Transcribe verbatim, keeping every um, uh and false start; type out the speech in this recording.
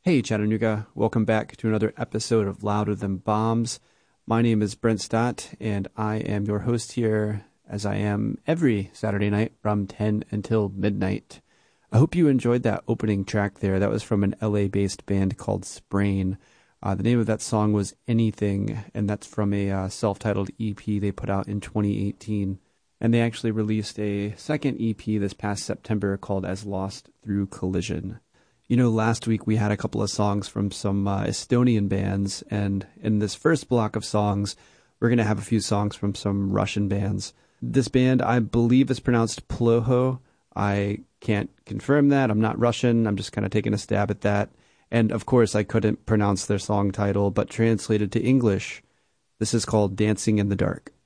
Hey, Chattanooga. Welcome back to another episode of Louder Than Bombs. My name is Brent Stott, and I am your host here, as I am every Saturday night from ten until midnight. I hope you enjoyed that opening track there. That was from an L A-based band called Sprain. Uh, the name of that song was Anything, and that's from a uh, self-titled E P they put out in twenty eighteen. And they actually released a second E P this past September called As Lost Through Collision. You know, last week we had a couple of songs from some uh, Estonian bands, and in this first block of songs, we're going to have a few songs from some Russian bands. This band, I believe, is pronounced Ploho. I can't confirm that. I'm not Russian. I'm just kind of taking a stab at that. And, of course, I couldn't pronounce their song title, but translated to English, this is called Dancing in the Dark.